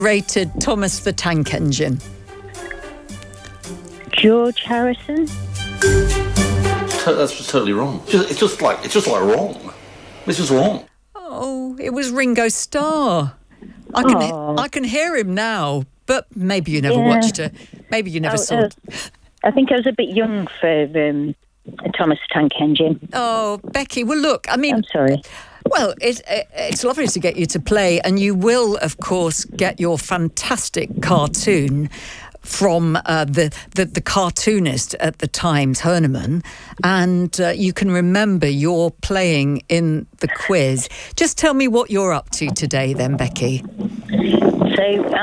rated Thomas the Tank Engine? George Harrison. That's just totally wrong. It's just like wrong. It's just wrong. Oh, it was Ringo Starr. I can hear him now, but maybe you never watched it. Maybe you never saw it. I think I was a bit young for Thomas the Tank Engine. Oh, Becky, well, look, I mean... I'm sorry. Well, it's lovely to get you to play, and you will, of course, get your fantastic cartoon from the cartoonist at the Times, Herneman, and you can remember your playing in the quiz. Just tell me what you're up to today then, Becky. So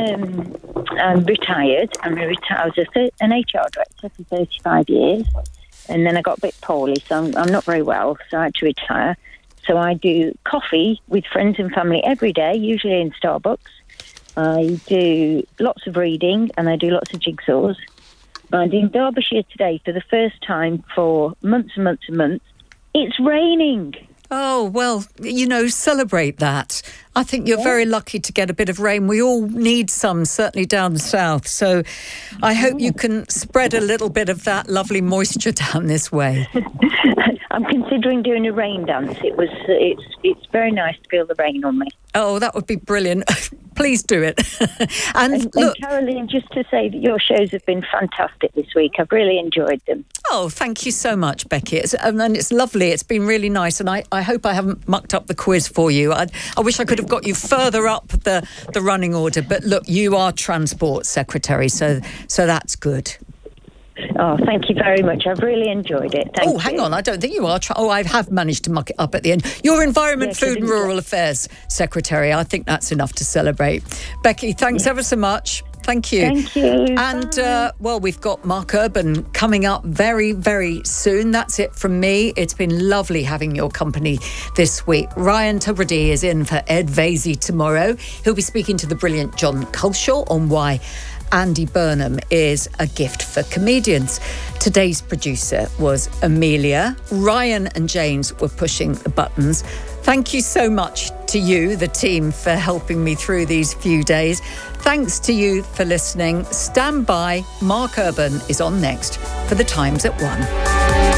I'm retired. I was an HR director for 35 years, and then I got a bit poorly, so I'm not very well, so I had to retire. So I do coffee with friends and family every day, usually in Starbucks. I do lots of reading and I do lots of jigsaws. And in Derbyshire today, for the first time for months and months and months, it's raining. Oh, well, celebrate that. I think you're very lucky to get a bit of rain. We all need some, certainly down south. So I hope you can spread a little bit of that lovely moisture down this way. I'm considering doing a rain dance. It's very nice to feel the rain on me. Oh, that would be brilliant. Please do it. And look, Caroline, just to say that your shows have been fantastic this week. I've really enjoyed them. Oh, thank you so much, Becky. And it's lovely. It's been really nice. And I hope I haven't mucked up the quiz for you. I wish I could have got you further up the running order. But look, you are Transport Secretary, so that's good. Oh, thank you very much. I've really enjoyed it. Thank you. Hang on. I don't think you are. I have managed to muck it up at the end. You're Environment, Food and Rural Affairs Secretary. I think that's enough to celebrate. Becky, thanks ever so much. Thank you. Thank you. And, we've got Mark Urban coming up very, very soon. That's it from me. It's been lovely having your company this week. Ryan Tubridy is in for Ed Vasey tomorrow. He'll be speaking to the brilliant John Culshaw on why Andy Burnham is a gift for comedians. Today's producer was Amelia. Ryan and James were pushing the buttons. Thank you so much to you, the team, for helping me through these few days. Thanks to you for listening. Stand by. Mark Urban is on next for The Times at 1.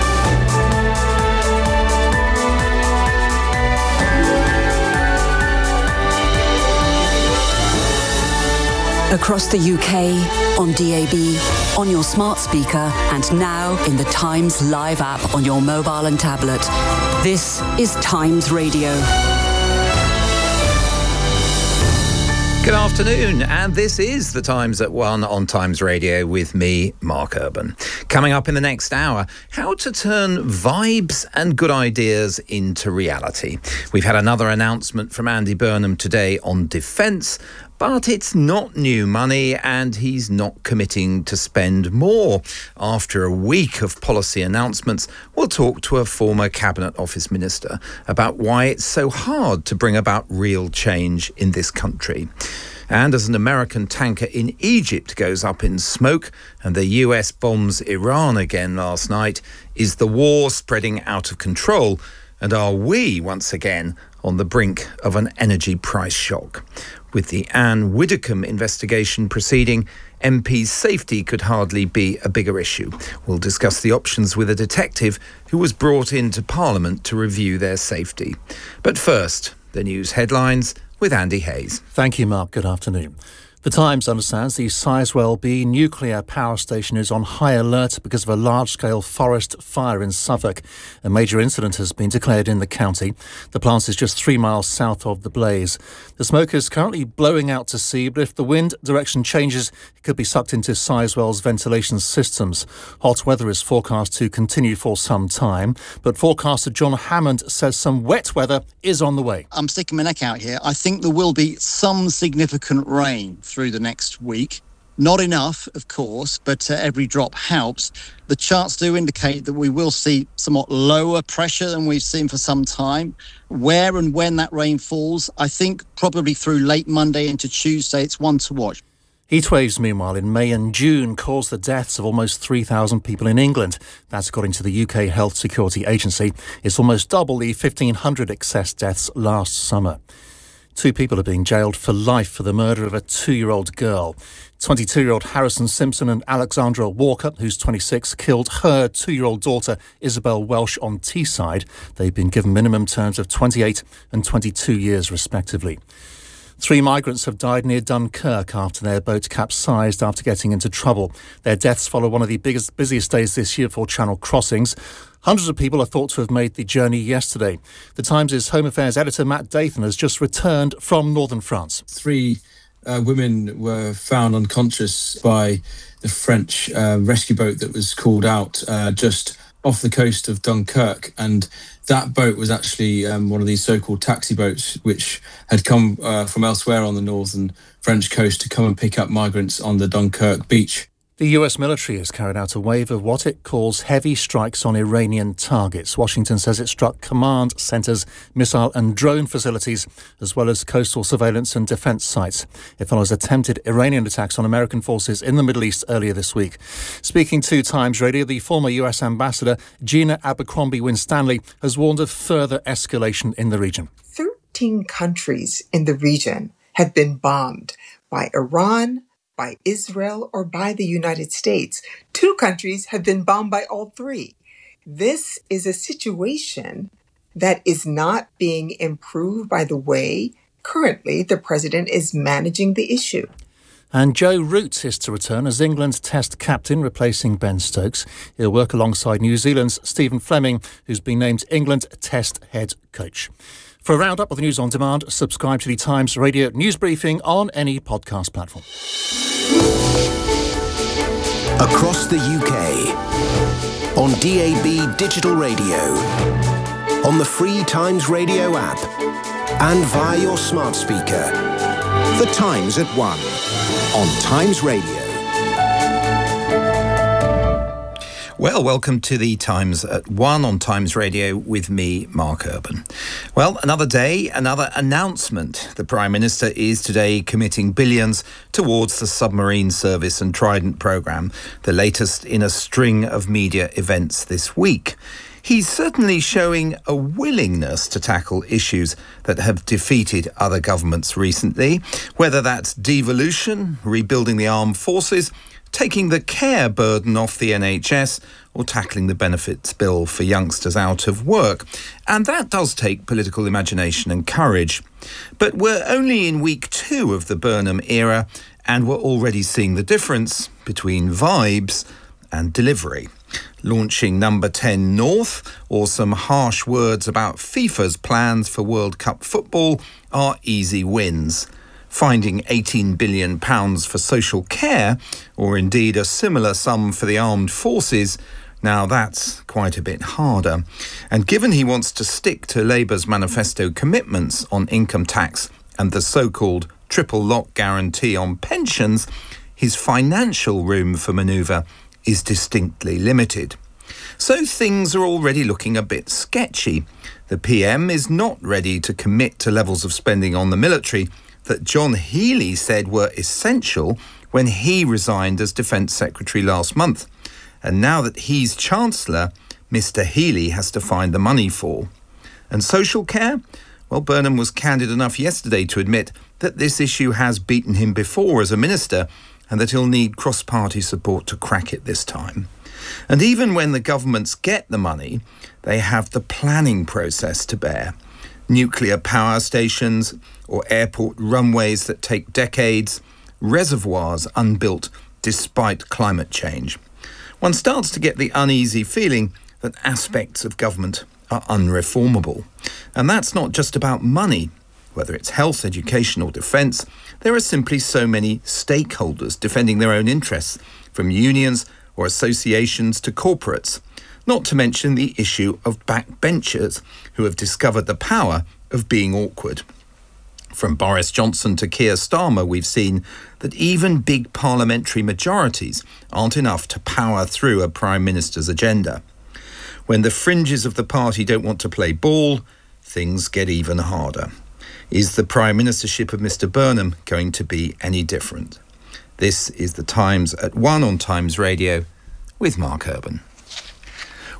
Across the UK, on DAB, on your smart speaker, and now in the Times Live app on your mobile and tablet. This is Times Radio. Good afternoon, and this is The Times at 1 on Times Radio with me, Mark Urban. Coming up in the next hour, how to turn vibes and good ideas into reality. We've had another announcement from Andy Burnham today on defence, but it's not new money and he's not committing to spend more. After a week of policy announcements, we'll talk to a former Cabinet Office Minister about why it's so hard to bring about real change in this country. And as an American tanker in Egypt goes up in smoke and the US bombs Iran again last night, is the war spreading out of control? And are we once again on the brink of an energy price shock? With the Anne Widdecombe investigation proceeding, MPs' safety could hardly be a bigger issue. We'll discuss the options with a detective who was brought into Parliament to review their safety. But first, the news headlines with Andy Hayes. Thank you, Mark. Good afternoon. The Times understands the Sizewell B nuclear power station is on high alert because of a large-scale forest fire in Suffolk. A major incident has been declared in the county. The plant is just 3 miles south of the blaze. The smoke is currently blowing out to sea, but if the wind direction changes, it could be sucked into Sizewell's ventilation systems. Hot weather is forecast to continue for some time, but forecaster John Hammond says some wet weather is on the way. I'm sticking my neck out here. I think there will be some significant rain through the next week. Not enough, of course, but every drop helps. The charts do indicate that we will see somewhat lower pressure than we've seen for some time. Where and when that rain falls, I think probably through late Monday into Tuesday, it's one to watch. Heatwaves, meanwhile, in May and June caused the deaths of almost 3,000 people in England. That's according to the UK Health Security Agency. It's almost double the 1,500 excess deaths last summer. 2 people are being jailed for life for the murder of a 2-year-old girl. 22-year-old Harrison Simpson and Alexandra Walker, who's 26, killed her 2-year-old daughter Isabel Welsh on Teesside. They've been given minimum terms of 28 and 22 years respectively. 3 migrants have died near Dunkirk after their boat capsized after getting into trouble. Their deaths follow one of the busiest days this year for Channel crossings. Hundreds of people are thought to have made the journey yesterday. The Times' Home Affairs editor Matt Dathan has just returned from northern France. 3 women were found unconscious by the French rescue boat that was called out just off the coast of Dunkirk, and that boat was actually one of these so-called taxi boats which had come from elsewhere on the northern French coast to come and pick up migrants on the Dunkirk beach. The US military has carried out a wave of what it calls heavy strikes on Iranian targets. Washington says it struck command centres, missile and drone facilities, as well as coastal surveillance and defence sites. It follows attempted Iranian attacks on American forces in the Middle East earlier this week. Speaking to Times Radio, the former US ambassador Gina Abercrombie Winstanley has warned of further escalation in the region. 13 countries in the region have been bombed by Iran, by Israel, or by the United States. 2 countries have been bombed by all 3. This is a situation that is not being improved by the way currently the president is managing the issue. And Joe Root is to return as England Test captain, replacing Ben Stokes. He'll work alongside New Zealand's Stephen Fleming, who's been named England Test head coach. For a roundup of the news on demand, subscribe to the Times Radio news briefing on any podcast platform. Across the UK, on DAB digital radio, on the free Times Radio app, and via your smart speaker. The Times at 1 on Times Radio. Well, welcome to the Times at 1 on Times Radio with me, Mark Urban. Well, another day, another announcement. The Prime Minister is today committing billions towards the submarine service and Trident programme, the latest in a string of media events this week. He's certainly showing a willingness to tackle issues that have defeated other governments recently, whether that's devolution, rebuilding the armed forces, taking the care burden off the NHS, or tackling the benefits bill for youngsters out of work. And that does take political imagination and courage. But we're only in week 2 of the Burnham era, and we're already seeing the difference between vibes and delivery. Launching number 10 North, or some harsh words about FIFA's plans for World Cup football, are easy wins. Finding £18 billion for social care, or indeed a similar sum for the armed forces, now that's quite a bit harder. And given he wants to stick to Labour's manifesto commitments on income tax and the so-called triple lock guarantee on pensions, his financial room for manoeuvre is distinctly limited. So things are already looking a bit sketchy. The PM is not ready to commit to levels of spending on the military that John Healey said were essential when he resigned as Defence Secretary last month. And now that he's Chancellor, Mr Healey has to find the money for. And social care? Well, Burnham was candid enough yesterday to admit that this issue has beaten him before as a minister and that he'll need cross-party support to crack it this time. And even when the governments get the money, they have the planning process to bear. Nuclear power stations or airport runways that take decades, reservoirs unbuilt despite climate change. One starts to get the uneasy feeling that aspects of government are unreformable. And that's not just about money. Whether it's health, education or defence, there are simply so many stakeholders defending their own interests, from unions or associations to corporates. Not to mention the issue of backbenchers who have discovered the power of being awkward. From Boris Johnson to Keir Starmer, we've seen that even big parliamentary majorities aren't enough to power through a Prime Minister's agenda. When the fringes of the party don't want to play ball, things get even harder. Is the Prime Ministership of Mr Burnham going to be any different? This is the Times at 1 on Times Radio with Mark Urban.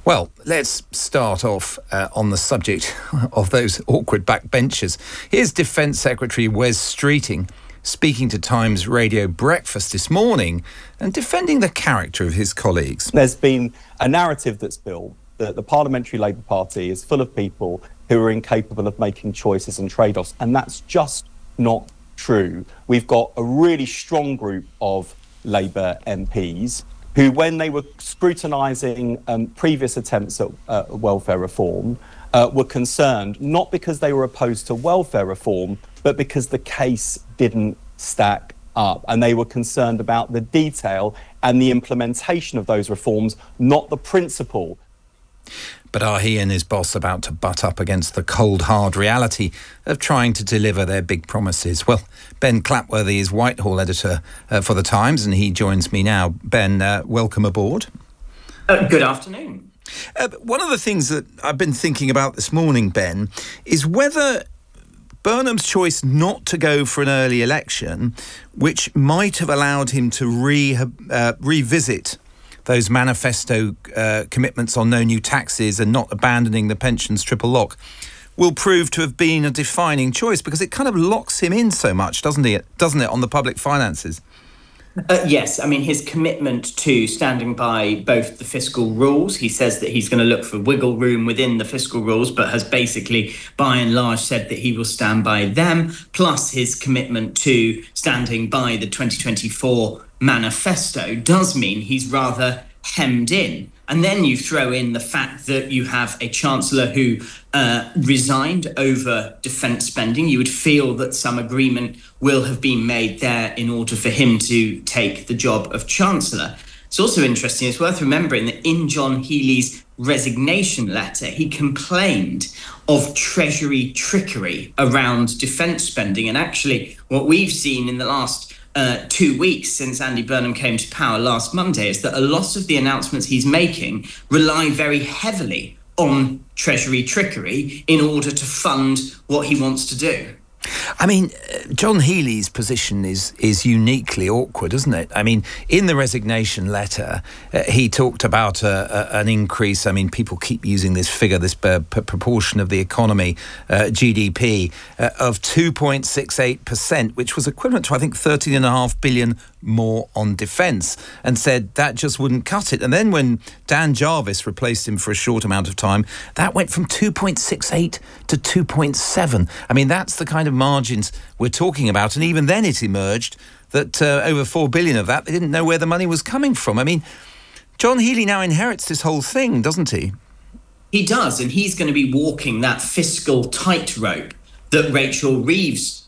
Well, let's start off on the subject of those awkward backbenchers. Here's Defence Secretary Wes Streeting speaking to Times Radio Breakfast this morning and defending the character of his colleagues. There's been a narrative that's built that the Parliamentary Labour Party is full of people who are incapable of making choices and trade-offs, and that's just not true. We've got a really strong group of Labour MPs who, when they were scrutinising previous attempts at welfare reform, were concerned, not because they were opposed to welfare reform, but because the case didn't stack up. And they were concerned about the detail and the implementation of those reforms, not the principle. But are he and his boss about to butt up against the cold, hard reality of trying to deliver their big promises? Well, Ben Clapworthy is Whitehall editor for The Times, and he joins me now. Ben, welcome aboard. Good afternoon. One of the things that I've been thinking about this morning, Ben, is whether Burnham's choice not to go for an early election, which might have allowed him to revisit those manifesto commitments on no new taxes and not abandoning the pensions triple lock, will prove to have been a defining choice, because it kind of locks him in so much, doesn't it, on the public finances? Yes, I mean, his commitment to standing by both the fiscal rules. He says that he's going to look for wiggle room within the fiscal rules, but has basically, by and large, said that he will stand by them, plus his commitment to standing by the 2024 manifesto does mean he's rather hemmed in. And then you throw in the fact that you have a Chancellor who resigned over defence spending. You would feel that some agreement will have been made there in order for him to take the job of Chancellor. It's also interesting, it's worth remembering that in John Healey's resignation letter, he complained of Treasury trickery around defence spending. And actually, what we've seen in the last 2 weeks since Andy Burnham came to power last Monday is that a lot of the announcements he's making rely very heavily on Treasury trickery in order to fund what he wants to do. I mean, John Healey's position is uniquely awkward, isn't it? I mean, in the resignation letter, he talked about an increase. I mean, people keep using this figure, this proportion of the economy, GDP, of 2.68%, which was equivalent to, I think, 13.5 billion more on defence, and said that just wouldn't cut it. And then when Dan Jarvis replaced him for a short amount of time, that went from 2.68 to 2.7. I mean, that's the kind of margins we're talking about. And even then it emerged that over 4 billion of that, they didn't know where the money was coming from. I mean, John Healey now inherits this whole thing, doesn't he? He does, and he's going to be walking that fiscal tightrope that Rachel Reeves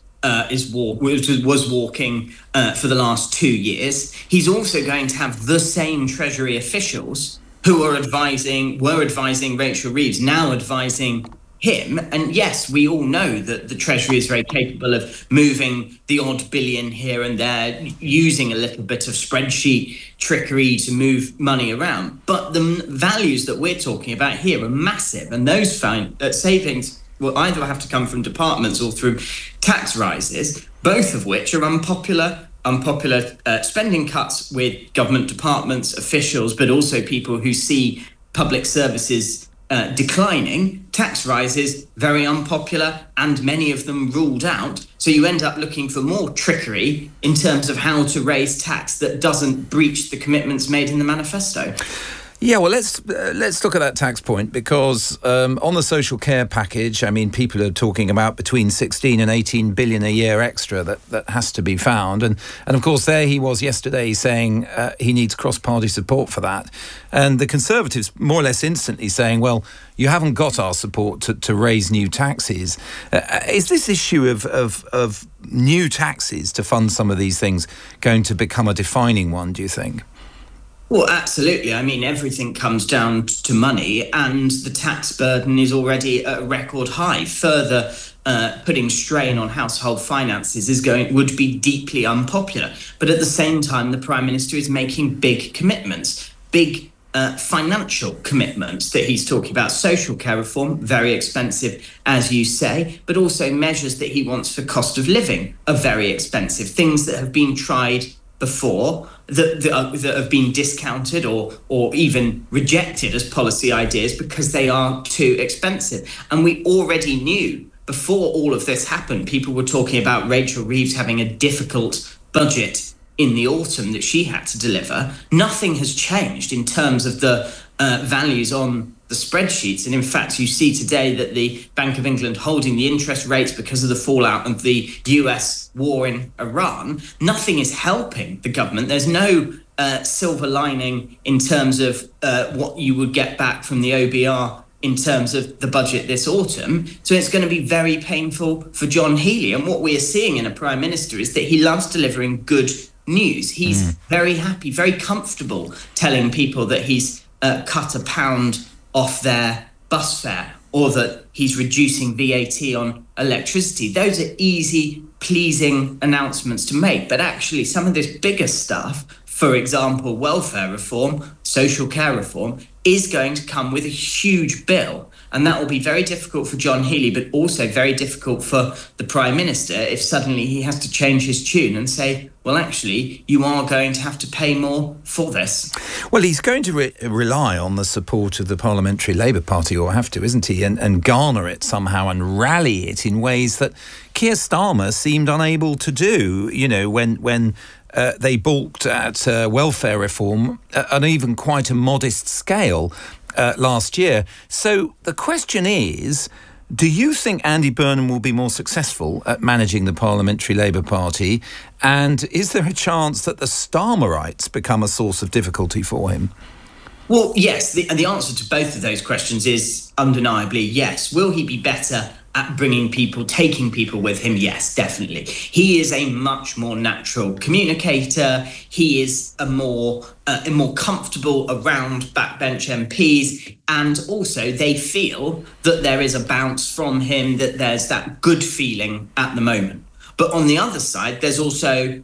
was walking for the last 2 years. He's also going to have the same Treasury officials who were advising Rachel Reeves, now advising him. And yes, we all know that the Treasury is very capable of moving the odd billion here and there, using a little bit of spreadsheet trickery to move money around. But the values that we're talking about here are massive, and those savings will either have to come from departments or through tax rises, both of which are unpopular spending cuts with government departments, officials, but also people who see public services declining. Tax rises, very unpopular, and many of them ruled out. So you end up looking for more trickery in terms of how to raise tax that doesn't breach the commitments made in the manifesto. Yeah, well, let's look at that tax point, because on the social care package, I mean, people are talking about between 16 and 18 billion a year extra that has to be found. And of course, there he was yesterday saying he needs cross-party support for that. And the Conservatives more or less instantly saying, well, you haven't got our support to raise new taxes. Is this issue of new taxes to fund some of these things going to become a defining one, do you think? Well, absolutely. I mean, everything comes down to money, and the tax burden is already at a record high. Further putting strain on household finances would be deeply unpopular. But at the same time, the Prime Minister is making big commitments, big financial commitments that he's talking about. Social care reform, very expensive, as you say, but also measures that he wants for cost of living are very expensive, things that have been tried before that have been discounted or even rejected as policy ideas because they are too expensive. And we already knew before all of this happened, people were talking about Rachel Reeves having a difficult budget in the autumn that she had to deliver. Nothing has changed in terms of the values on the spreadsheets. And in fact, you see today that the Bank of England holding the interest rates because of the fallout of the US war in Iran. Nothing is helping the government. There's no silver lining in terms of what you would get back from the OBR in terms of the budget this autumn. So it's going to be very painful for John Healey. And what we are seeing in a Prime Minister is that he loves delivering good news. He's very happy, very comfortable telling people that he's cut £1 off their bus fare or that he's reducing VAT on electricity. Those are easy, pleasing announcements to make. But actually, some of this bigger stuff, for example, welfare reform, social care reform, is going to come with a huge bill. And that will be very difficult for John Healey, but also very difficult for the Prime Minister if suddenly he has to change his tune and say, well, actually, you are going to have to pay more for this. Well, he's going to rely on the support of the Parliamentary Labour Party, or have to, isn't he, and garner it somehow and rally it in ways that Keir Starmer seemed unable to do, you know, when they balked at welfare reform on even quite a modest scale last year. So the question is, do you think Andy Burnham will be more successful at managing the Parliamentary Labour Party? And is there a chance that the Starmerites become a source of difficulty for him? Well, yes. The answer to both of those questions is undeniably yes. Will he be better at bringing people, taking people with him? Yes, definitely. He is a much more natural communicator. He is a more comfortable around backbench MPs. And also they feel that there is a bounce from him, that there's that good feeling at the moment. But on the other side, there's also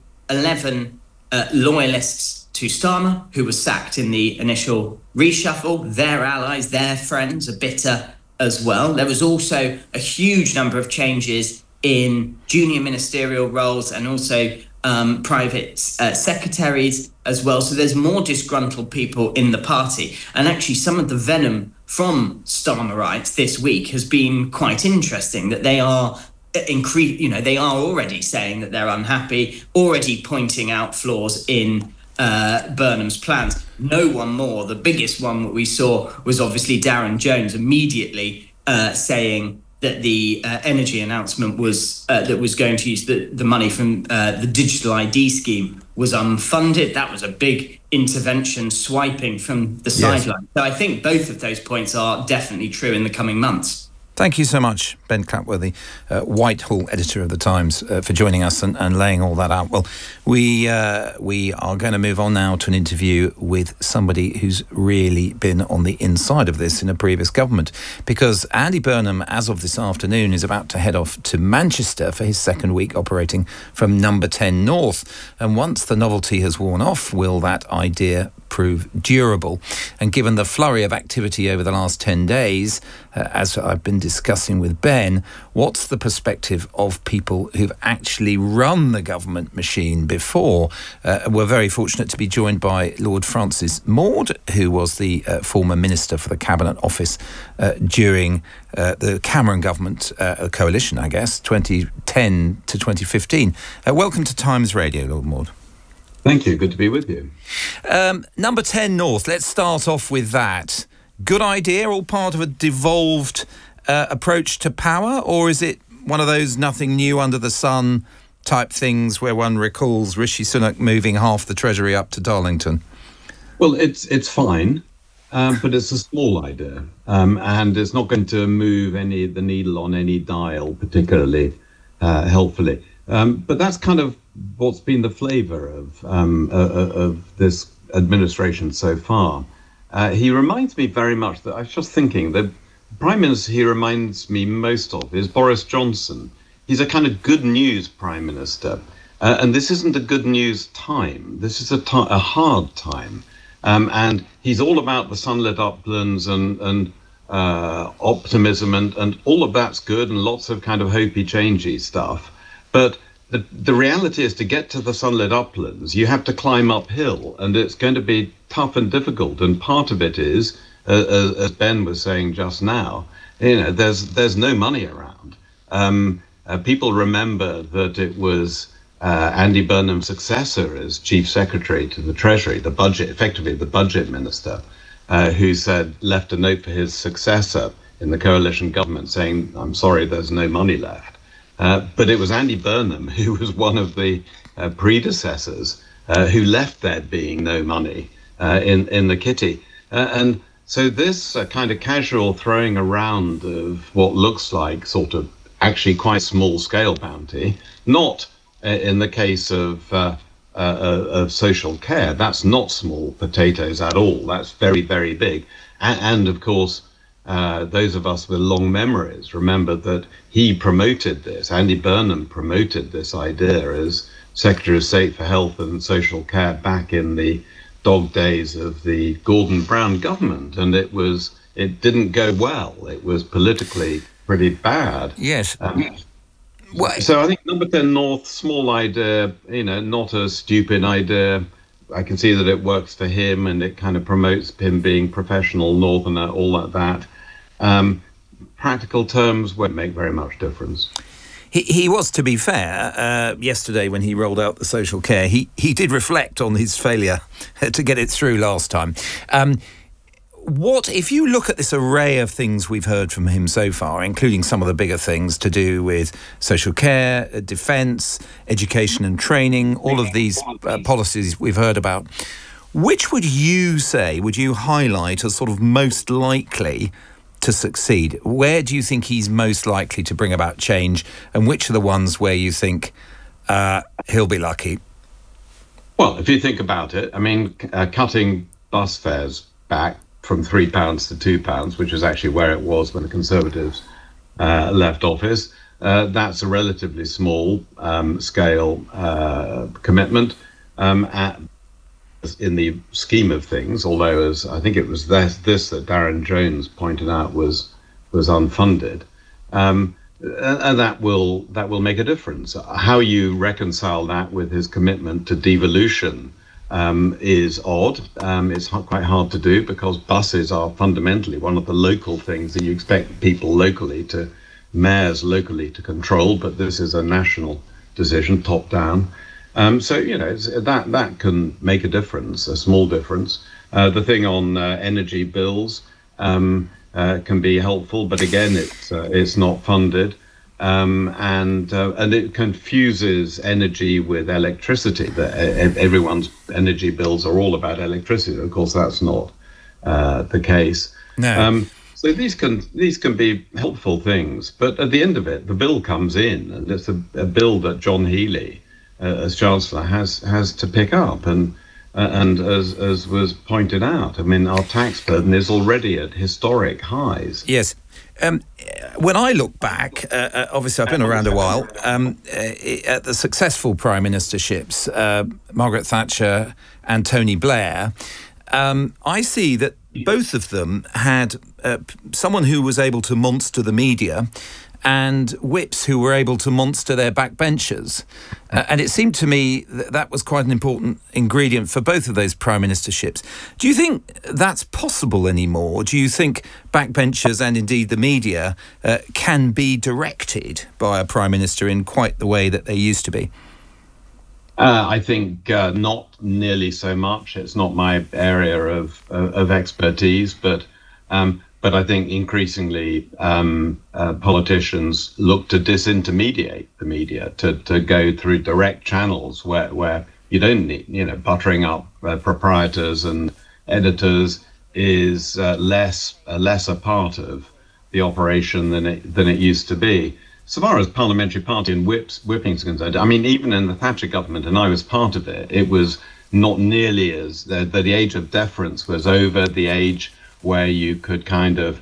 11 loyalists to Starmer, who was sacked in the initial reshuffle. Their allies, their friends are bitter as well. There was also a huge number of changes in junior ministerial roles and also private secretaries as well. So there's more disgruntled people in the party. And actually some of the venom from Starmerites this week has been quite interesting, that they are they are already saying that they're unhappy, already pointing out flaws in Burnham's plans. No one more. The biggest one that we saw was obviously Darren Jones immediately saying that the energy announcement was that was going to use the money from the digital ID scheme was unfunded. That was a big intervention, swiping from the sideline. So I think both of those points are definitely true in the coming months. Thank you so much, Ben Clapworthy, Whitehall editor of The Times, for joining us and laying all that out. Well, we are going to move on now to an interview with somebody who's really been on the inside of this in a previous government, because Andy Burnham, as of this afternoon, is about to head off to Manchester for his second week operating from Number 10 North. And once the novelty has worn off, will that idea prove durable? And given the flurry of activity over the last 10 days, as I've been discussing with Ben, what's the perspective of people who've actually run the government machine before? We're very fortunate to be joined by Lord Francis Maude, who was the former Minister for the Cabinet Office during the Cameron government coalition, I guess, 2010 to 2015. Welcome to Times Radio, Lord Maude. Thank you. Good to be with you. Number 10 North, let's start off with that. Good idea, all part of a devolved approach to power, or is it one of those nothing new under the sun type things where one recalls Rishi Sunak moving half the Treasury up to Darlington? Well, it's fine, but it's a small idea, and it's not going to move the needle on any dial particularly helpfully. But that's kind of what's been the flavour of this administration so far. He reminds me very much, that I was just thinking, the Prime Minister he reminds me most of is Boris Johnson. He's a kind of good news Prime Minister. And this isn't a good news time. This is a hard time. And he's all about the sunlit uplands and optimism, and all of that's good, and lots of kind of hopey, changey stuff. But the reality is, to get to the sunlit uplands, you have to climb uphill, and it's going to be tough and difficult. And part of it is, as Ben was saying just now, there's no money around. People remember that it was Andy Burnham's successor as Chief Secretary to the Treasury, effectively the budget minister, who left a note for his successor in the coalition government saying, "I'm sorry, there's no money left." But it was Andy Burnham who was one of the predecessors who left there being no money in the kitty. And so this kind of casual throwing around of what looks like sort of actually quite small scale bounty, not in the case of social care, that's not small potatoes at all. That's very, very big. And of course, those of us with long memories remember that he promoted this, Andy Burnham promoted this idea as Secretary of State for Health and Social Care back in the dog days of the Gordon Brown government. And it didn't go well. It was politically pretty bad. Yes. So I think number 10 North, small idea, not a stupid idea. I can see that it works for him and it kind of promotes him being professional Northerner, all of that. Practical terms won't make very much difference. He was, to be fair, yesterday when he rolled out the social care, he did reflect on his failure to get it through last time. What, if you look at this array of things we've heard from him so far, including some of the bigger things to do with social care, defence, education and training, all of these policies we've heard about, which would you highlight as sort of most likely to succeed? Where do you think he's most likely to bring about change, and which are the ones where you think he'll be lucky? Well, if you think about it, I mean, cutting bus fares back from £3 to £2, which is actually where it was when the Conservatives left office, that's a relatively small scale commitment in the scheme of things, although as I think it was this that Darren Jones pointed out was unfunded. And that will make a difference. How you reconcile that with his commitment to devolution is odd. It's quite hard to do because buses are fundamentally one of the local things that you expect mayors locally to control, but this is a national decision, top down. So, that can make a difference, a small difference. The thing on energy bills can be helpful, but again, it's not funded. And it confuses energy with electricity. Everyone's energy bills are all about electricity. Of course, that's not the case. No. So these can be helpful things, but at the end of it, the bill comes in, and it's a bill that John Healey, as Chancellor, has to pick up. And as was pointed out, I mean, our tax burden is already at historic highs. Yes. When I look back, obviously I've been around a while, at the successful prime ministerships, Margaret Thatcher and Tony Blair, I see that both of them had someone who was able to monster the media and whips who were able to monster their backbenchers. And it seemed to me that was quite an important ingredient for both of those prime ministerships. Do you think that's possible anymore? Do you think backbenchers and indeed the media can be directed by a prime minister in quite the way that they used to be? I think not nearly so much. It's not my area of expertise, but I think increasingly politicians look to disintermediate the media, to go through direct channels where you don't need, buttering up proprietors and editors is less a part of the operation than it used to be. So far as parliamentary party and whipping is concerned, I mean, even in the Thatcher government, and I was part of it, it was not nearly as the age of deference was over, the age where you could kind of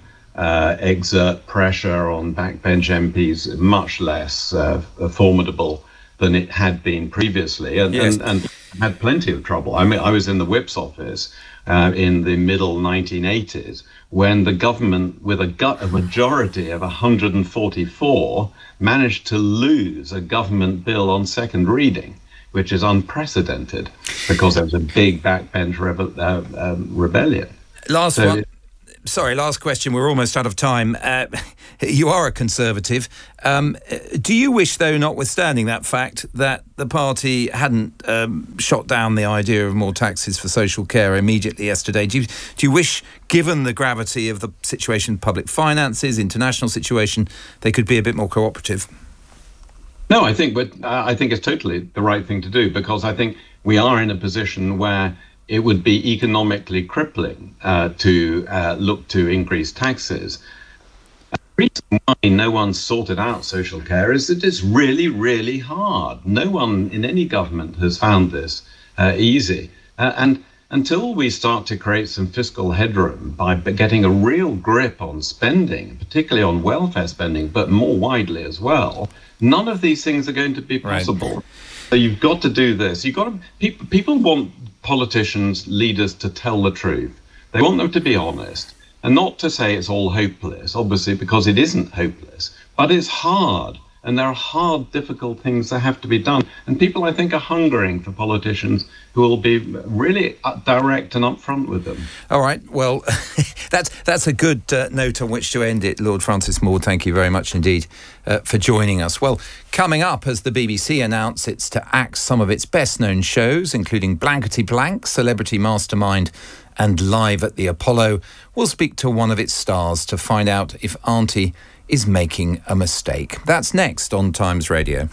exert pressure on backbench MPs, much less formidable than it had been previously, and had plenty of trouble. I mean, I was in the Whip's office in the middle 1980s when the government, with a majority of 144, managed to lose a government bill on second reading, which is unprecedented because there was a big backbench rebellion. Last question. We're almost out of time. You are a Conservative. Do you wish, though, notwithstanding that fact, that the party hadn't shot down the idea of more taxes for social care immediately yesterday? Do you wish, given the gravity of the situation, public finances, international situation, they could be a bit more cooperative? No, I think it's totally the right thing to do, because I think we are in a position where it would be economically crippling to look to increase taxes. The reason why no one's sorted out social care is that it's really, really hard. No one in any government has found this easy. And until we start to create some fiscal headroom by getting a real grip on spending, particularly on welfare spending, but more widely as well, none of these things are going to be possible. Right. So you've got to do this. People want politicians, leaders to tell the truth. They want them to be honest and not to say it's all hopeless, obviously, because it isn't hopeless, but it's hard. And there are hard, difficult things that have to be done. And people, I think, are hungering for politicians who will be really direct and upfront with them. All right. Well, that's a good note on which to end it. Lord Francis Maude, thank you very much indeed for joining us. Well, coming up, as the BBC announced it's to axe some of its best-known shows, including Blankety Blank, Celebrity Mastermind and Live at the Apollo, we'll speak to one of its stars to find out if Auntie is making a mistake. That's next on Times Radio.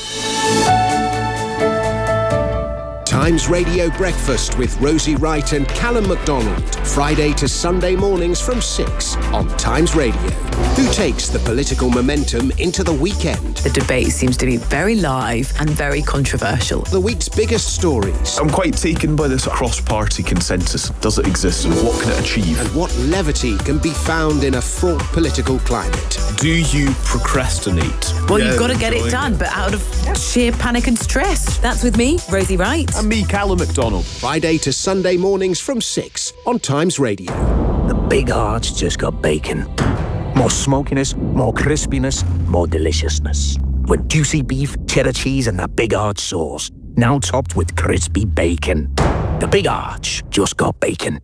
Times Radio Breakfast with Rosie Wright and Callum MacDonald. Friday to Sunday mornings from 6 on Times Radio. Who takes the political momentum into the weekend? The debate seems to be very live and very controversial. The week's biggest stories. I'm quite taken by this cross-party consensus. Does it exist and what can it achieve? And what levity can be found in a fraught political climate. Do you procrastinate? Well, you've got to get it done, but out of sheer panic and stress. That's with me, Rosie Wright. And me, Callum MacDonald. Friday to Sunday mornings from 6 on Times Radio. The Big Arch just got bacon. More smokiness, more crispiness, more deliciousness. With juicy beef, cheddar cheese and that Big Arch sauce. Now topped with crispy bacon. The Big Arch just got bacon.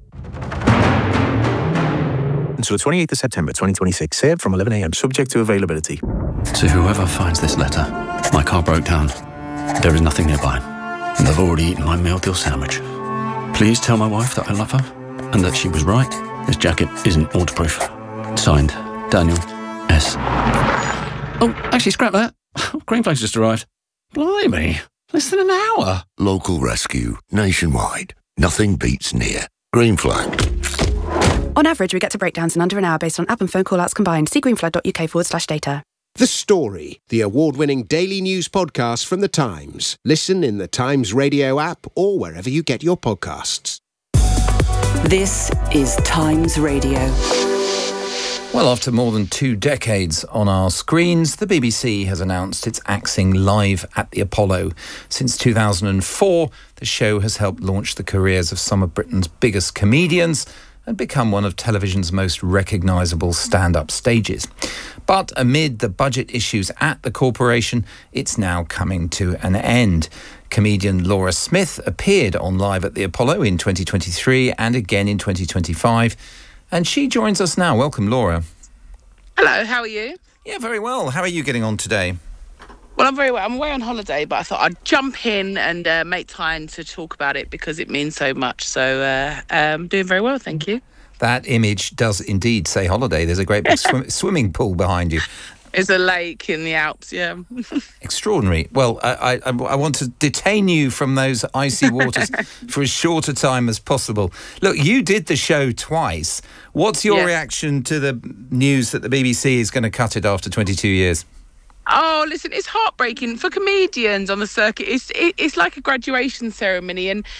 Until the 28th of September 2026, served from 11 a.m, subject to availability. To whoever finds this letter, my car broke down. There is nothing nearby, and I've already eaten my meal deal sandwich. Please tell my wife that I love her, and that she was right. This jacket isn't waterproof. Signed, Daniel S. Oh, actually, scrap that. Green Flag's just arrived. Blimey, less than an hour. Local rescue, nationwide. Nothing beats near. Green Flag. On average, we get to breakdowns in under an hour based on app and phone call-outs combined. See greenflag.uk/data. The Story, the award-winning daily news podcast from The Times. Listen in the Times Radio app or wherever you get your podcasts. This is Times Radio. Well, after more than 2 decades on our screens, the BBC has announced it's axing Live at the Apollo. Since 2004, the show has helped launch the careers of some of Britain's biggest comedians and become one of television's most recognisable stand-up stages. But amid the budget issues at the corporation, it's now coming to an end. Comedian Laura Smith appeared on Live at the Apollo in 2023 and again in 2025. And she joins us now. Welcome, Laura. Hello, how are you? Yeah, very well. How are you getting on today? Well, I'm very well. I'm away on holiday, but I thought I'd jump in and make time to talk about it because it means so much. So doing very well, thank you. That image does indeed say holiday. There's a great big swimming pool behind you. It's a lake in the Alps, yeah. Extraordinary. Well, I want to detain you from those icy waters for as short a time as possible. Look, you did the show twice. What's your reaction to the news that the BBC is going to cut it after 22 years? Oh, listen, it's heartbreaking for comedians on the circuit. It's like a graduation ceremony, and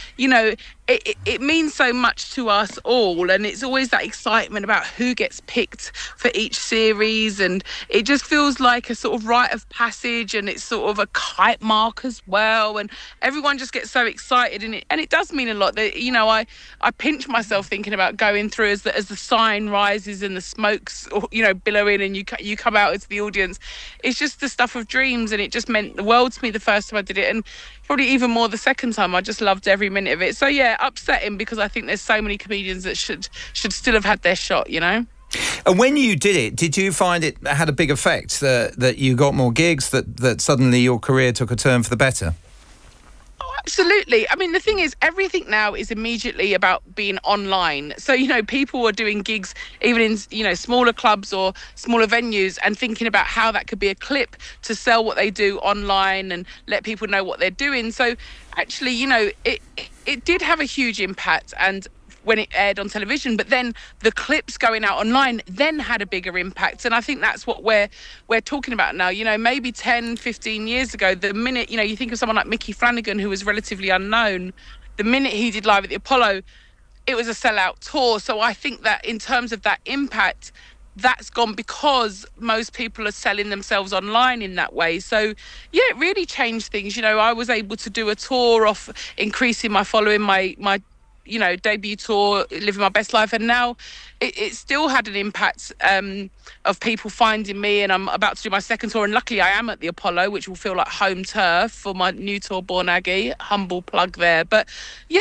it means so much to us all, and it's always that excitement about who gets picked for each series, and it just feels like a sort of rite of passage, and it's sort of a kite mark as well, and everyone just gets so excited, and it does mean a lot. That I pinch myself thinking about going through as the sign rises and the smoke's billowing, and you come out into the audience. It's just the stuff of dreams, and it just meant the world to me the first time I did it, and probably even more the second time. I just loved every minute of it. So yeah, upsetting, because I think there's so many comedians that should still have had their shot, And when you did it, did you find it had a big effect, that you got more gigs, that suddenly your career took a turn for the better? Absolutely. I mean, the thing is, everything now is immediately about being online. So, people are doing gigs even in, smaller clubs or smaller venues, and thinking about how that could be a clip to sell what they do online and let people know what they're doing. So actually, it did have a huge impact, and when it aired on television, but then the clips going out online then had a bigger impact. And I think that's what we're talking about now. Maybe 10, 15 years ago, the minute, you think of someone like Mickey Flanagan, who was relatively unknown, the minute he did Live at the Apollo, it was a sellout tour. So I think that in terms of that impact, that's gone because most people are selling themselves online in that way. So yeah, it really changed things. I was able to do a tour of increasing my following, my debut tour, Living My Best Life, and now it still had an impact of people finding me, and I'm about to do my second tour, and luckily I am at the Apollo, which will feel like home turf for my new tour, Born Aggie. Humble plug there. But yeah,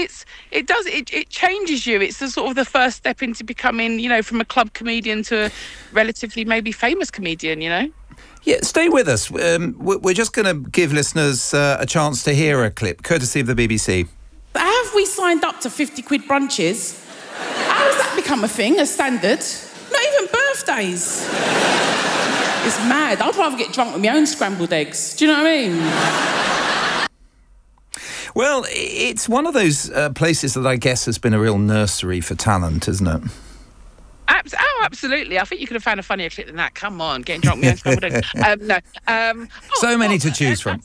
it changes you. It's the first step into becoming, from a club comedian to a relatively maybe famous comedian, Yeah, stay with us. We're just going to give listeners a chance to hear a clip, courtesy of the BBC. Have we signed up to 50 quid brunches? How has that become a thing, a standard? Not even birthdays. It's mad. I'd rather get drunk with my own scrambled eggs. Do you know what I mean? Well, it's one of those places that I guess has been a real nursery for talent, isn't it? Absolutely. I think you could have found a funnier clip than that. Come on, getting drunk with my own scrambled eggs. So many to choose from.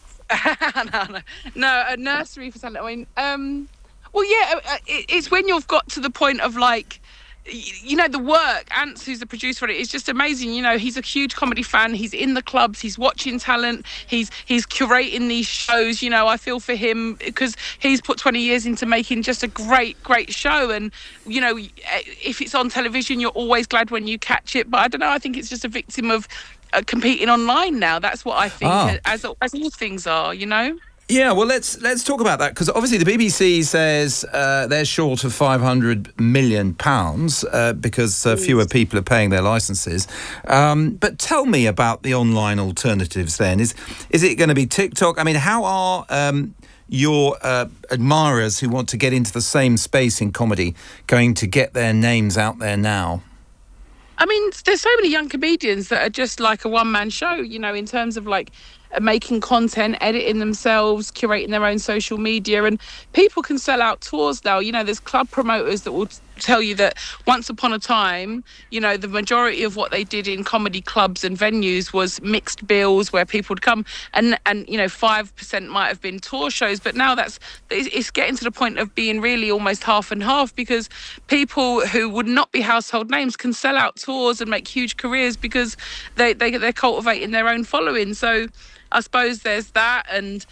No, a nursery for talent. I mean, it's when you've got to the point of the work. Ants, who's the producer on it, is just amazing. He's a huge comedy fan. He's in the clubs. He's watching talent. He's curating these shows. I feel for him because he's put 20 years into making just a great show. And if it's on television, you're always glad when you catch it. But I don't know. I think it's just a victim of competing online now. That's what I think, as all things are, Yeah, well, let's talk about that, because obviously the BBC says they're short of £500 million because fewer people are paying their licences. But tell me about the online alternatives then. Is it going to be TikTok? I mean, how are your admirers who want to get into the same space in comedy going to get their names out there now? I mean, there's so many young comedians that are just like a one-man show, in terms of making content, editing themselves, curating their own social media, and people can sell out tours now. There's club promoters that will tell you that once upon a time, the majority of what they did in comedy clubs and venues was mixed bills where people would come, and 5% might have been tour shows, but now it's getting to the point of being really almost half and half, because people who would not be household names can sell out tours and make huge careers because they're cultivating their own following. So I suppose there's that, and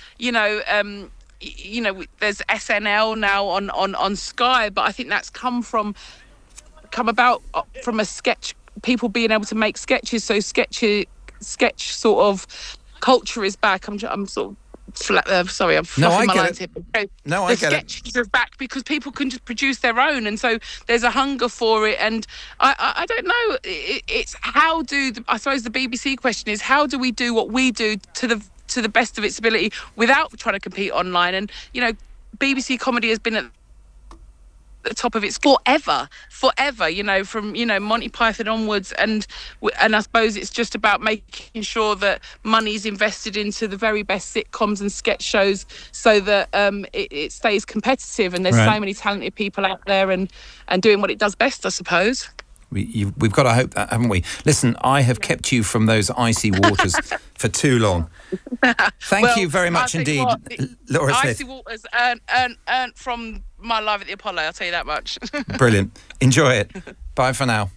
there's SNL now on Sky, but I think that's come about from a sketch, people being able to make sketches. So sketch sort of culture is back. I'm sort of sorry, I'm fluffing my lines here. No, I get it. The sketches are back because people can just produce their own, and so there's a hunger for it. And I don't know. It's how I suppose the BBC question is, how do we do what we do to the best of its ability without trying to compete online? And BBC comedy has been at the top of its forever, from Monty Python onwards, and I suppose it's just about making sure that money's invested into the very best sitcoms and sketch shows so that it stays competitive, and there's so many talented people out there and doing what it does best, I suppose. We've got to hope that, haven't we? Listen, I have kept you from those icy waters for too long. Thank you very much indeed, Laura Smith. Icy waters earned from my live at the Apollo, I'll tell you that much. Brilliant. Enjoy it. Bye for now.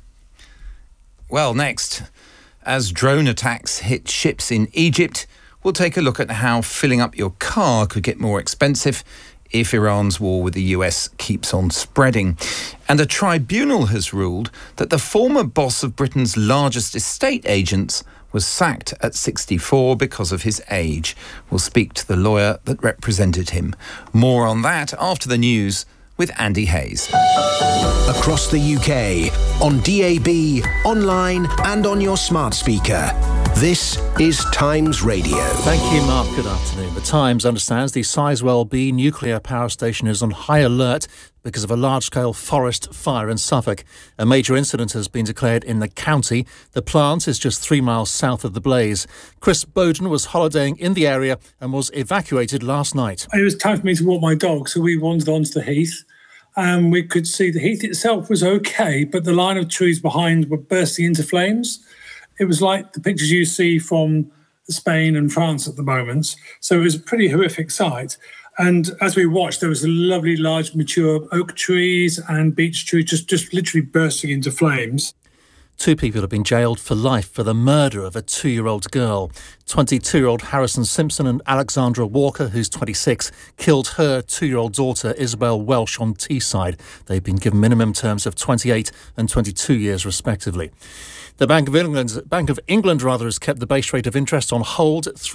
Well, next, as drone attacks hit ships in Egypt, we'll take a look at how filling up your car could get more expensive if Iran's war with the US keeps on spreading. And a tribunal has ruled that the former boss of Britain's largest estate agents was sacked at 64 because of his age. We'll speak to the lawyer that represented him. More on that after the news with Andy Hayes. Across the UK, on DAB, online and on your smart speaker. This is Times Radio. Thank you, Mark. Good afternoon. The Times understands the Sizewell B nuclear power station is on high alert because of a large-scale forest fire in Suffolk. A major incident has been declared in the county. The plant is just 3 miles south of the blaze. Chris Bowden was holidaying in the area and was evacuated last night. It was time for me to walk my dog, so we wandered onto the heath. And we could see the heath itself was okay, but the line of trees behind were bursting into flames. It was like the pictures you see from Spain and France at the moment. So it was a pretty horrific sight. And as we watched, there was a lovely large mature oak trees and beech trees just literally bursting into flames. 2 people have been jailed for life for the murder of a 2-year-old girl. 22-year-old Harrison Simpson and Alexandra Walker, who's 26, killed her 2-year-old daughter Isabel Welsh on Teesside. They've been given minimum terms of 28 and 22 years respectively. The Bank of England has kept the base rate of interest on hold at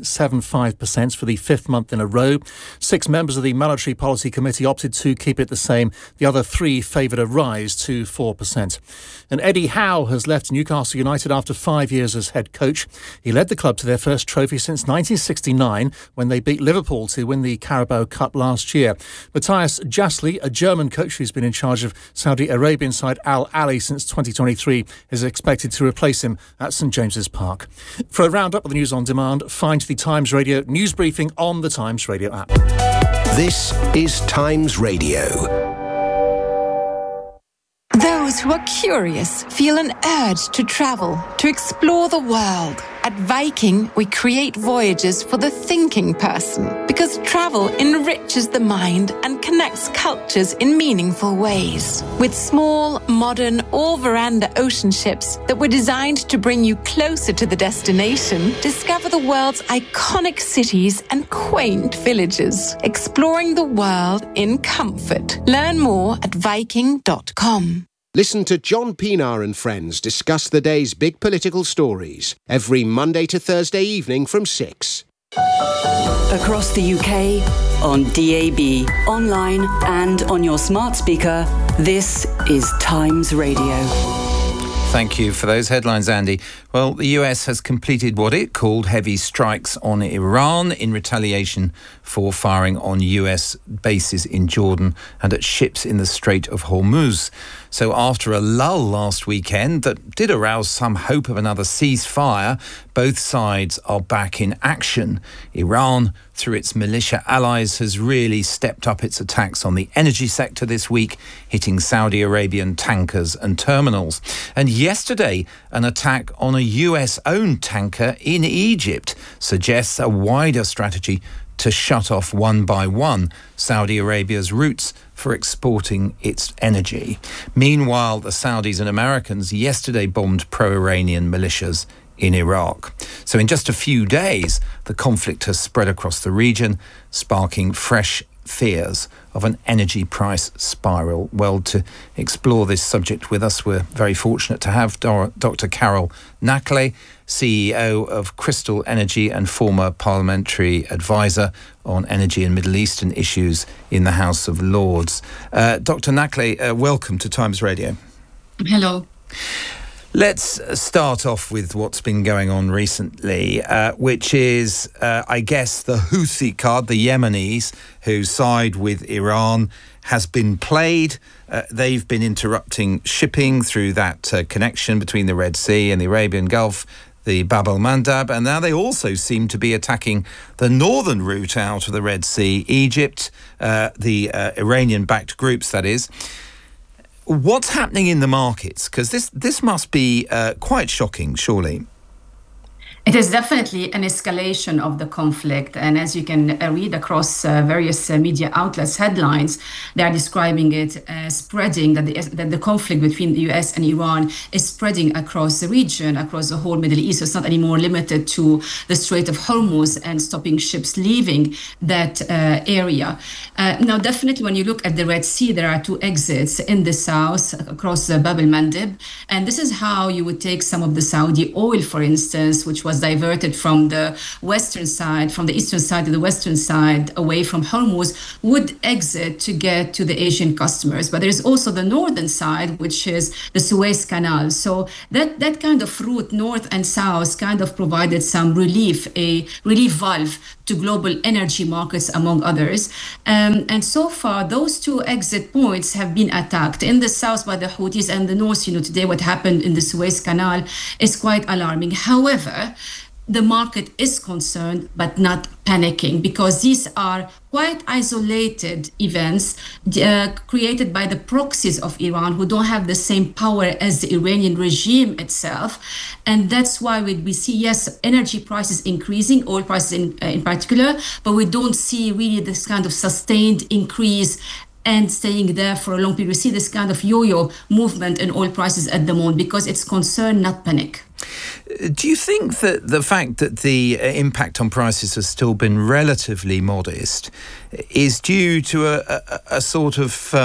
3.75% for the 5th month in a row. 6 members of the Monetary Policy Committee opted to keep it the same. The other 3 favoured a rise to 4%. And Eddie Howe has left Newcastle United after 5 years as head coach. He led the club to their first trophy since 1969 when they beat Liverpool to win the Carabao Cup last year. Matthias Jasli, a German coach who's been in charge of Saudi Arabian side Al Ahly since 2023, is expected to replace him at St James's Park. For a roundup of the news on demand, find the Times Radio news briefing on the Times Radio app. This is Times Radio. Those who are curious feel an urge to travel, to explore the world. At Viking, we create voyages for the thinking person because travel enriches the mind and connects cultures in meaningful ways. With small, modern, all-veranda ocean ships that were designed to bring you closer to the destination, discover the world's iconic cities and quaint villages, exploring the world in comfort. Learn more at Viking.com. Listen to John Pienaar and friends discuss the day's big political stories every Monday to Thursday evening from 6. Across the UK, on DAB, online and on your smart speaker, this is Times Radio. Thank you for those headlines, Andy. Well, the US has completed what it called heavy strikes on Iran in retaliation for firing on US bases in Jordan and at ships in the Strait of Hormuz. So after a lull last weekend that did arouse some hope of another ceasefire, both sides are back in action. Iran, through its militia allies, has really stepped up its attacks on the energy sector this week, hitting Saudi Arabian tankers and terminals. And yesterday, an attack on a US-owned tanker in Egypt suggests a wider strategy to shut off one by one Saudi Arabia's routes for exporting its energy. Meanwhile, the Saudis and Americans yesterday bombed pro-Iranian militias in Iraq. So in just a few days, the conflict has spread across the region, sparking fresh fears of an energy price spiral. Well, to explore this subject with us, we're very fortunate to have Dr. Carol Nackley, CEO of Crystal Energy and former parliamentary advisor on energy and Middle Eastern issues in the House of Lords. Dr. Nackley, welcome to Times Radio. Hello. Let's start off with what's been going on recently, which is, I guess, the Houthi card, the Yemenis, who side with Iran, has been played. They've been interrupting shipping through that connection between the Red Sea and the Arabian Gulf, the Bab el-Mandab, and now they also seem to be attacking the northern route out of the Red Sea, Egypt, the Iranian-backed groups, that is. what's happening in the markets? Because this must be quite shocking, surely. It is definitely an escalation of the conflict. And as you can read across various media outlets, headlines, they are describing it as spreading, that the conflict between the US and Iran is spreading across the region, across the whole Middle East. So it's not anymore limited to the Strait of Hormuz and stopping ships leaving that area. Now, definitely when you look at the Red Sea, there are two exits in the south across Bab el-Mandeb. And this is how you would take some of the Saudi oil, for instance, which was diverted from the western side, from the eastern side to the western side, away from Hormuz, would exit to get to the Asian customers. But there's also the northern side, which is the Suez Canal. So that kind of route, north and south, kind of provided some relief, a relief valve to global energy markets, among others. And so far, those two exit points have been attacked. In the south by the Houthis, and the north, today what happened in the Suez Canal is quite alarming. However, the market is concerned, but not panicking, because these are quite isolated events created by the proxies of Iran, who don't have the same power as the Iranian regime itself. And that's why we see, yes, energy prices increasing, oil prices in particular, but we don't see really this kind of sustained increase and staying there for a long period. We see this kind of yo-yo movement in oil prices at the moment because it's concern, not panic. Do you think that the fact that the impact on prices has still been relatively modest is due to a sort of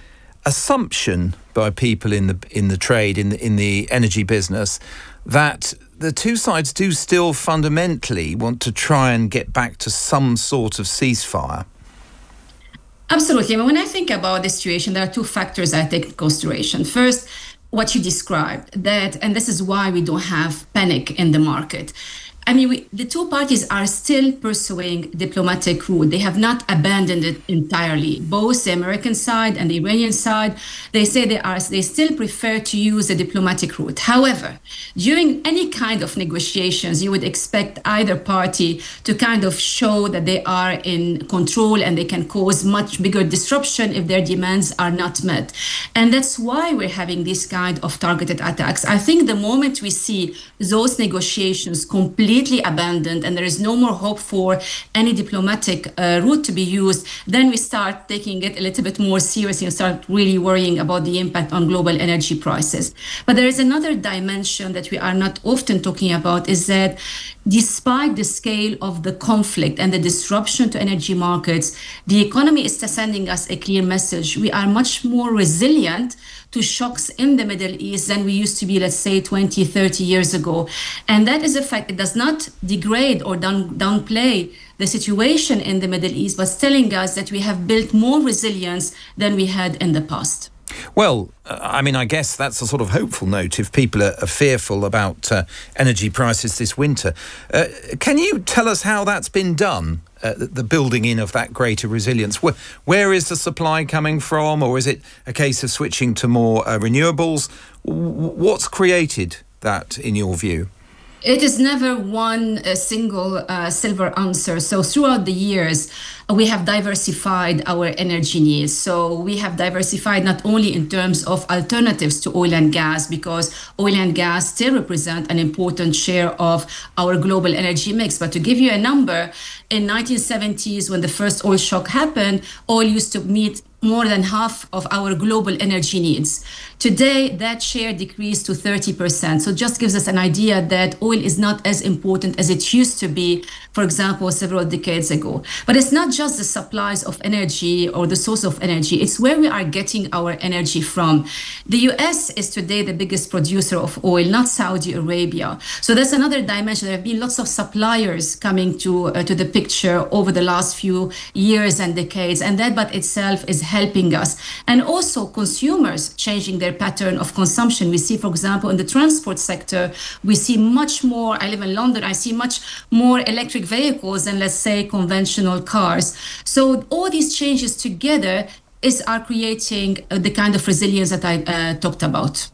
assumption by people in the trade, in the energy business, that the two sides do still fundamentally want to try and get back to some sort of ceasefire? Absolutely. I mean, when I think about the situation, there are two factors I take into consideration. First, what you described, and this is why we don't have panic in the market. I mean, the two parties are still pursuing diplomatic route. They have not abandoned it entirely. Both the American side and the Iranian side, they say they still prefer to use the diplomatic route. However, during any kind of negotiations, you would expect either party to kind of show that they are in control and they can cause much bigger disruption if their demands are not met. And that's why we're having this kind of targeted attacks. I think the moment we see those negotiations completely abandoned and there is no more hope for any diplomatic route to be used, then we start taking it a little bit more seriously and start really worrying about the impact on global energy prices. But there is another dimension that we are not often talking about, is that despite the scale of the conflict and the disruption to energy markets, the economy is sending us a clear message. We are much more resilient to shocks in the Middle East than we used to be, let's say, 20, 30 years ago. And that is a fact. It does not degrade or downplay the situation in the Middle East, but it's telling us that we have built more resilience than we had in the past. Well, I mean, I guess that's a sort of hopeful note if people are fearful about energy prices this winter. Can you tell us how that's been done, the building in of that greater resilience? Where is the supply coming from, or is it a case of switching to more renewables? What's created that, in your view? It is never one single silver answer. So throughout the years, we have diversified our energy needs. So we have diversified not only in terms of alternatives to oil and gas, because oil and gas still represent an important share of our global energy mix. But to give you a number, in 1970s, when the first oil shock happened, oil used to meet more than half of our global energy needs. Today, that share decreased to 30%. So it just gives us an idea that oil is not as important as it used to be, for example, several decades ago. But it's not just the supplies of energy or the source of energy, it's where we are getting our energy from. The US is today the biggest producer of oil, not Saudi Arabia. So that's another dimension. There have been lots of suppliers coming to the picture over the last few years and decades, and that by itself is helping us. And also consumers changing their pattern of consumption. We see, for example, in the transport sector, we see much more, I live in London, I see much more electric vehicles than, let's say, conventional cars. So all these changes together are creating the kind of resilience that I talked about.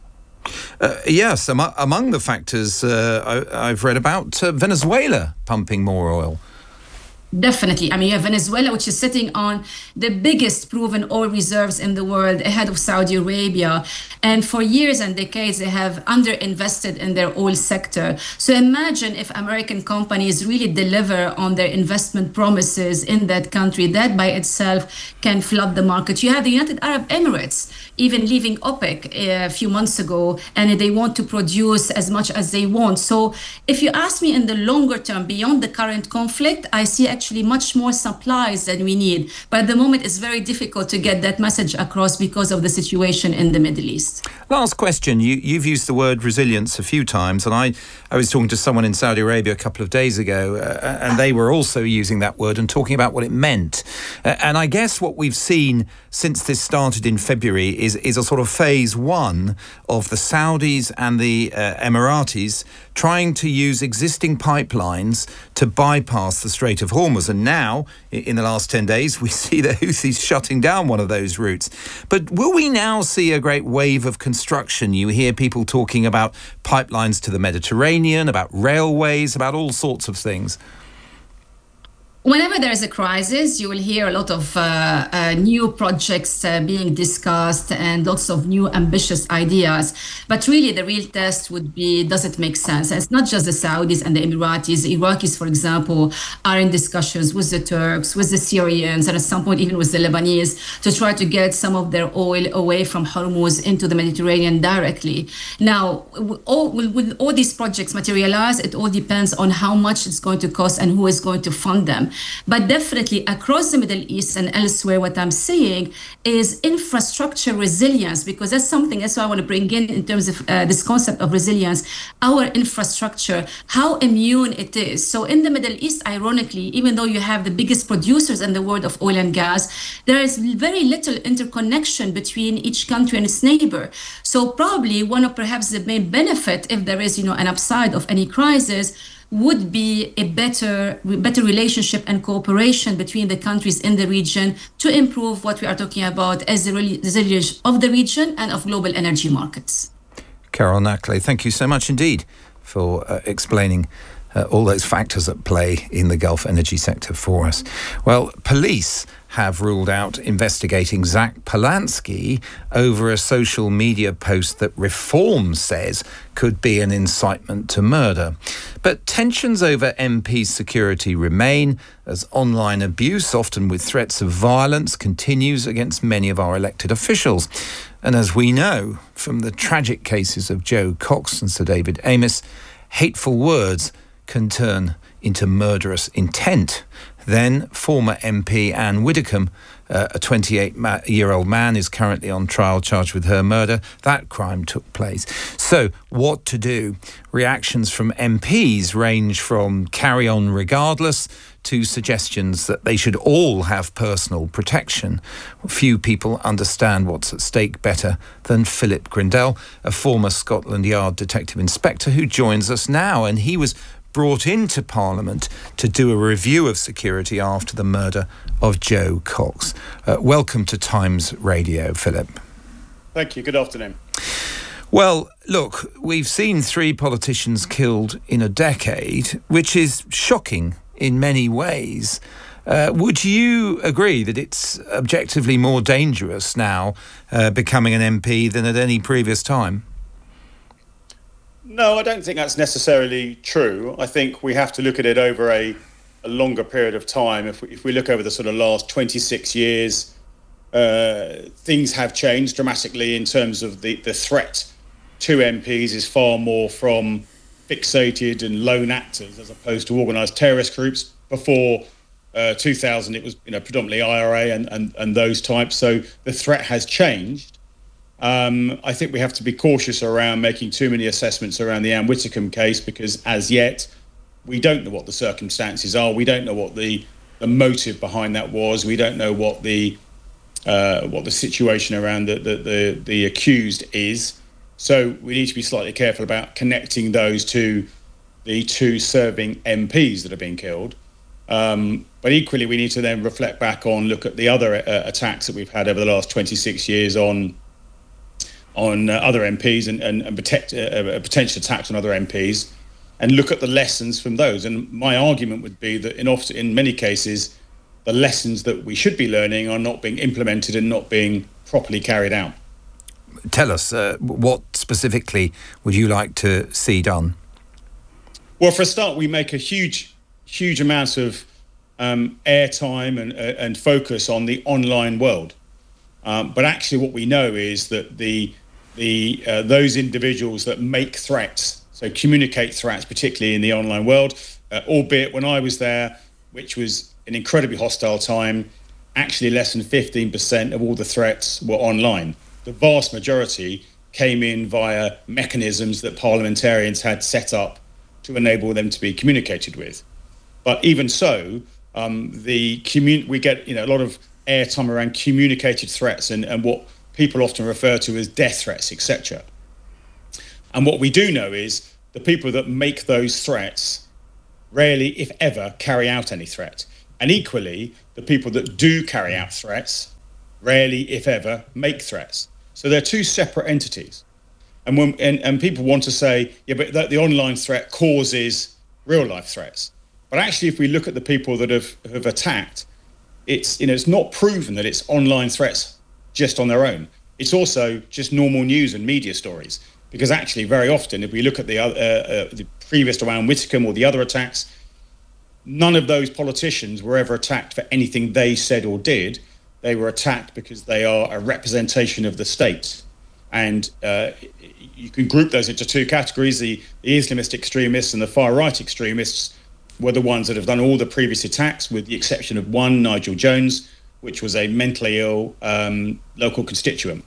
Yes, among the factors I've read about, Venezuela pumping more oil. Definitely. I mean, you have Venezuela, which is sitting on the biggest proven oil reserves in the world, ahead of Saudi Arabia. And for years and decades, they have underinvested in their oil sector. So imagine if American companies really deliver on their investment promises in that country. That by itself can flood the market. You have the United Arab Emirates even leaving OPEC a few months ago, and they want to produce as much as they want. So if you ask me in the longer term, beyond the current conflict, I see actually much more supplies than we need. But at the moment, it's very difficult to get that message across because of the situation in the Middle East. Last question. You've used the word resilience a few times, and I was talking to someone in Saudi Arabia a couple of days ago, and they were also using that word and talking about what it meant. And I guess what we've seen since this started in February is a sort of phase one of the Saudis and the Emiratis trying to use existing pipelines to bypass the Strait of Hormuz. And now, in the last 10 days, we see the Houthis shutting down one of those routes. But will we now see a great wave of construction? You hear people talking about pipelines to the Mediterranean, about railways, about all sorts of things. Whenever there is a crisis, you will hear a lot of new projects being discussed and lots of new ambitious ideas. But really, the real test would be, does it make sense? And it's not just the Saudis and the Emiratis. The Iraqis, for example, are in discussions with the Turks, with the Syrians, and at some point even with the Lebanese to try to get some of their oil away from Hormuz into the Mediterranean directly. Now, will all these projects materialize? It all depends on how much it's going to cost and who is going to fund them. But definitely across the Middle East and elsewhere, what I'm seeing is infrastructure resilience, because that's something that's what I want to bring in terms of this concept of resilience, our infrastructure, how immune it is. So in the Middle East, ironically, even though you have the biggest producers in the world of oil and gas, there is very little interconnection between each country and its neighbor. So probably one of perhaps the main benefit, if there is, an upside of any crisis, would be a better relationship and cooperation between the countries in the region to improve what we are talking about as the resilience of the region and of global energy markets. Carol Nackley, thank you so much indeed for explaining all those factors at play in the Gulf energy sector for us. Well, police have ruled out investigating Zach Polanski over a social media post that Reform says could be an incitement to murder. But tensions over MP's security remain as online abuse, often with threats of violence, continues against many of our elected officials. And as we know from the tragic cases of Joe Cox and Sir David Amess, hateful words can turn into murderous intent. Then former MP Anne Widdecombe, a 28-year-old man, is currently on trial charged with her murder. That crime took place. So what to do? Reactions from MPs range from carry on regardless to suggestions that they should all have personal protection. Few people understand what's at stake better than Philip Grindell, a former Scotland Yard detective inspector who joins us now, and he was brought into Parliament to do a review of security after the murder of Joe Cox. Welcome to Times Radio, Philip. Thank you. Good afternoon. Well, look, we've seen 3 politicians killed in a decade, which is shocking in many ways. Would you agree that it's objectively more dangerous now becoming an MP than at any previous time? No, I don't think that's necessarily true. I think we have to look at it over a longer period of time. If we look over the sort of last 26 years, things have changed dramatically in terms of the threat to MPs is far more from fixated and lone actors as opposed to organised terrorist groups. Before 2000, it was predominantly IRA and those types. So the threat has changed. I think we have to be cautious around making too many assessments around the Anne Widdecombe case because as yet we don't know what the circumstances are. We don't know what the motive behind that was. We don't know what the situation around the accused is. So we need to be slightly careful about connecting those to the 2 serving MPs that are being killed. But equally, we need to then reflect back on, look at the other attacks that we've had over the last 26 years on other MPs and potential attacks on other MPs. and look at the lessons from those. And my argument would be that in many cases, the lessons that we should be learning are not being implemented and not being properly carried out. Tell us, what specifically would you like to see done? Well, for a start, we make a huge amount of airtime and focus on the online world. But actually what we know is that those individuals that make threats, so communicate threats, particularly in the online world, albeit when I was there, which was an incredibly hostile time, actually less than 15% of all the threats were online. The vast majority came in via mechanisms that parliamentarians had set up to enable them to be communicated with. But even so, we get a lot of airtime around communicated threats and what people often refer to as death threats, etc. And what we do know is the people that make those threats rarely, if ever, carry out any threat. And equally, the people that do carry out threats rarely, if ever, make threats. So they're two separate entities. And people want to say, yeah, but the online threat causes real life threats. But actually, if we look at the people that have attacked, it's not proven that it's online threats just on their own. It's also just normal news and media stories. Because actually, very often, if we look at the previous to Anne Whitcomb or the other attacks, none of those politicians were ever attacked for anything they said or did. They were attacked because they are a representation of the state. And you can group those into two categories. The Islamist extremists and the far-right extremists were the ones that have done all the previous attacks, with the exception of one, Nigel Jones, which was a mentally ill local constituent.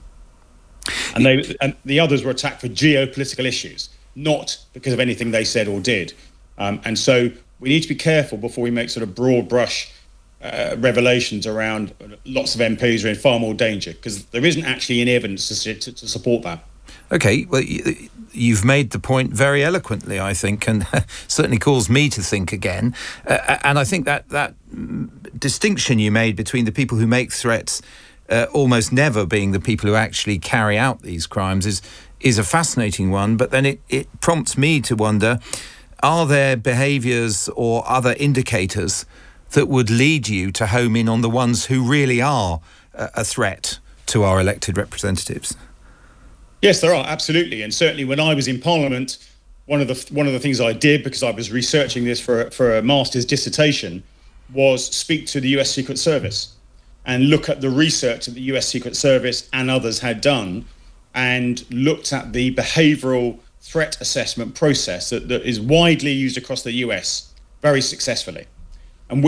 And the others were attacked for geopolitical issues, not because of anything they said or did. And so we need to be careful before we make sort of broad brush revelations around lots of MPs are in far more danger, because there isn't actually any evidence to support that. OK, well, you've made the point very eloquently, I think, and certainly caused me to think again. And I think that distinction you made between the people who make threats almost never being the people who actually carry out these crimes is a fascinating one. But then it prompts me to wonder, are there behaviours or other indicators that would lead you to home in on the ones who really are a threat to our elected representatives? Yes, there are, absolutely. And certainly when I was in Parliament, one of the things I did, because I was researching this for a master's dissertation, was speak to the US Secret Service and look at the research that the US Secret Service and others had done, and looked at the behavioural threat assessment process that is widely used across the US very successfully. And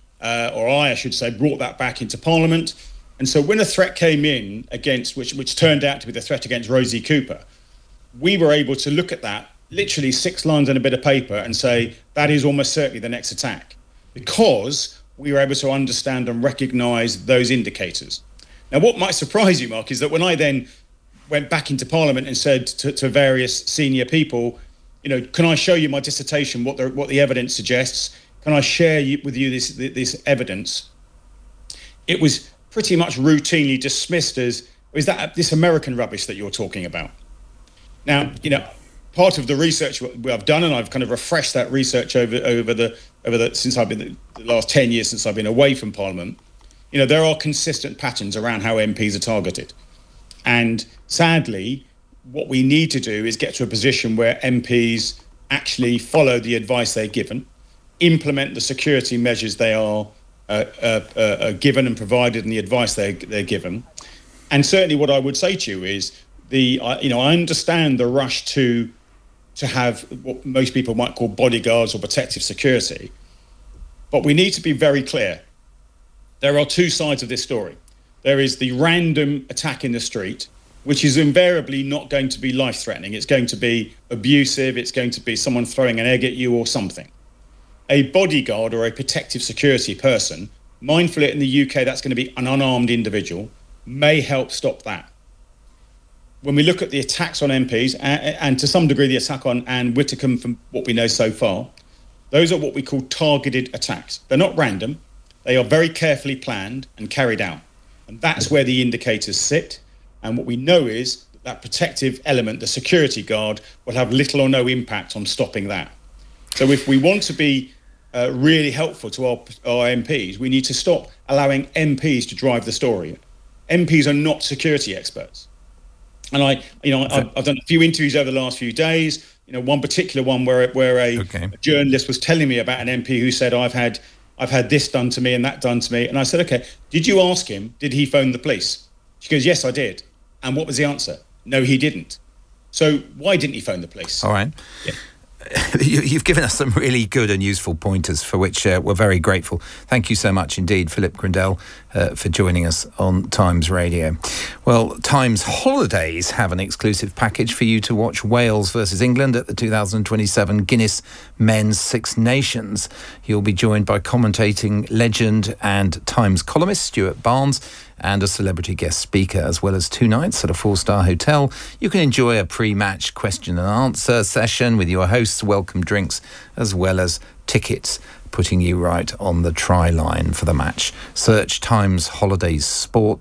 I should say, brought that back into Parliament. And so when a threat came in against, which turned out to be the threat against Rosie Cooper, we were able to look at that, literally 6 lines on a bit of paper, and say, that is almost certainly the next attack, because we were able to understand and recognise those indicators. Now, what might surprise you, Mark, is that when I then went back into Parliament and said to various senior people, can I show you my dissertation, what the evidence suggests? Can I share with you this evidence? It was pretty much routinely dismissed as, is that this American rubbish that you're talking about? Now, part of the research I've done, and I've kind of refreshed that research over the since I've been the last 10 years since I've been away from Parliament. There are consistent patterns around how MPs are targeted, and sadly, what we need to do is get to a position where MPs actually follow the advice they're given, implement the security measures they are given and provided, and the advice they're given. And certainly, what I would say to you is I understand the rush to have what most people might call bodyguards or protective security, but we need to be very clear. There are two sides of this story. There is the random attack in the street, which is invariably not going to be life-threatening. It's going to be abusive. It's going to be someone throwing an egg at you or something. A bodyguard or a protective security person, mindfully in the UK, that's going to be an unarmed individual, may help stop that. When we look at the attacks on MPs, and to some degree the attack on Anne Whitcomb, from what we know so far, those are what we call targeted attacks. They're not random. They are very carefully planned and carried out. And that's where the indicators sit. And what we know is that protective element, the security guard, will have little or no impact on stopping that. So if we want to be really helpful to our MPs, we need to stop allowing MPs to drive the story. MPs are not security experts. And I've done a few interviews over the last few days. One particular one where a journalist was telling me about an MP who said, I've had this done to me and that done to me. And I said, okay, did you ask him, did he phone the police? She goes, yes, I did. And what was the answer? No, he didn't. So why didn't he phone the police? All right. Yeah. You've given us some really good and useful pointers for which we're very grateful. Thank you so much indeed, Philip Grindell, for joining us on Times Radio. Well, Times Holidays have an exclusive package for you to watch Wales versus England at the 2027 Guinness Men's Six Nations. You'll be joined by commentating legend and Times columnist Stuart Barnes and a celebrity guest speaker, as well as 2 nights at a 4-star hotel. You can enjoy a pre-match question and answer session with your hosts, welcome drinks, as well as tickets, putting you right on the try line for the match. Search Times Holidays Sport